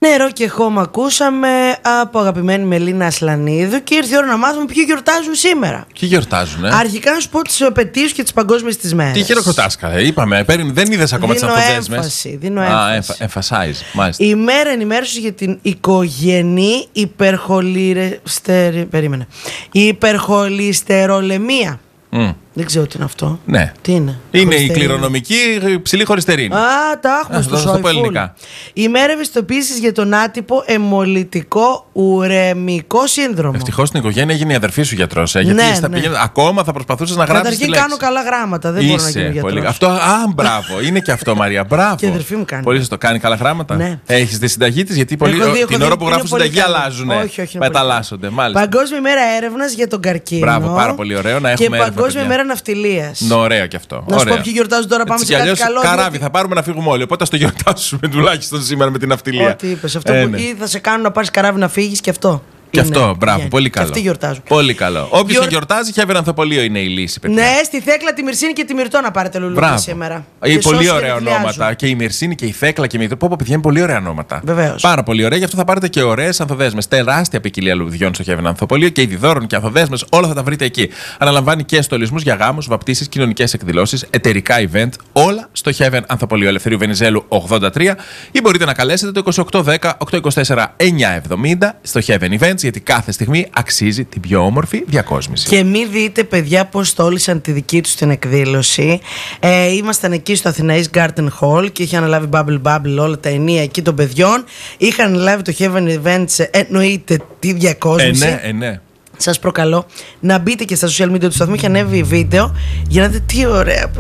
Νερό και χώμα ακούσαμε από αγαπημένη Μελίνα Ασλανίδου και ήρθε η ώρα να μάθουμε ποιοι γιορτάζουν σήμερα. Ποιοι γιορτάζουνε? Αρχικά να σου πω τις επετείους και τις παγκόσμιες τις μέρες. Τι χειροκροτάσκα, είπαμε. Δεν είδες ακόμα τις ανθοδέσμες. Δίνω έμφαση. Emphasize, μάλιστα. Η μέρα ενημέρωση για την οικογενή υπερχολυστερολεμία. Δεν ξέρω τι είναι αυτό. Ναι. Τι είναι? Είναι η κληρονομική ψηλή χολυστερίνη. Τα έχουμε στο σόι. Η μέρα ευαισθητοποίησης για τον άτυπο αιμολυτικό ουρεμικό σύνδρομο. Ευτυχώς στην οικογένεια έγινε η αδερφή σου γιατρός. Γιατί ακόμα θα προσπαθούσες να γράψεις. Καταρχήν κάνω καλά γραμματα. Δεν μπορώ να γίνω γιατρός. Αυτό, μπράβο. Είναι και αυτό, Μαρία. Μπράβο. Και η αδερφή μου κάνει. Πολύ σωστό. Κάνει καλά γράμματα. Ναι. Έχεις τη συνταγή της, γιατί την ώρα που γράφουν συνταγή αλλάζουν. Μεταλλάσσονται. Παγκόσμια ημέρα έρευνας για τον καρκίνο. Μπράβο, πάρα πολύ ωραίο να έχουμε. Και παγκόσμια ημέρα ναυτιλίας. Ωραίο κι αυτό. Να σου πω ποιοι γιορτάζουν τώρα, πάμε σε κάτι καλό. Καράβι, θα πάρουμε να φύγουμε όλοι. Οπότε ας το γιορτάσουμε τουλάχιστον σήμερα με την ναυτιλία. Ό,τι είπες. Αυτό που ή θα σε κάνουν να πάρεις καράβι να φύγεις και αυτό. Και αυτό, μπράβο, πολύ καλό. Και αυτοί γιορτάζουν. Πολύ καλό. Όποιος γιορτάζει, Χέβερ Ανθοπολείο είναι η λύση, παιδιά. Ναι, στη Θέκλα, τη Μυρσίνη και τη Μυρτώ να πάρετε λουλούδια σήμερα. Πολύ ωραία ονόματα. Και η Μυρσίνη και η Θέκλα και η Μυρτώ. Πω, παιδιά, είναι πολύ ωραία ονόματα. Βεβαίως. Πάρα πολύ ωραία, γι' αυτό θα πάρετε και ωραίες ανθοδέσμες. Τεράστια ποικιλία λουλουδιών στο Χέβερ Ανθοπολείο και είδη δώρων και ανθοδέσμες, όλα θα τα βρείτε εκεί. Αναλαμβάνει και στολισμούς για γάμους, βαπτίσεις, κοινωνικές εκδηλώσεις, εταιρικά event, όλα στο Χέβερ Ανθοπολείο Ελευθερίου Βενιζέλου 83 ή μπορείτε να καλέσετε το 2810 824 970 στο Heaven Events, γιατί κάθε στιγμή αξίζει την πιο όμορφη διακόσμηση. Και μην δείτε, παιδιά, πώς στόλισαν τη δική τους την εκδήλωση. Ήμασταν εκεί στο Αθηναής Garden Hall και είχε αναλάβει Bubble όλα τα ενία εκεί των παιδιών. Είχαν αναλάβει το Heaven Events, εννοείται τη διακόσμηση. Ναι. Σας προκαλώ να μπείτε και στα social media του σταθμού. Έχει ανέβει βίντεο για να δείτε τι ωραία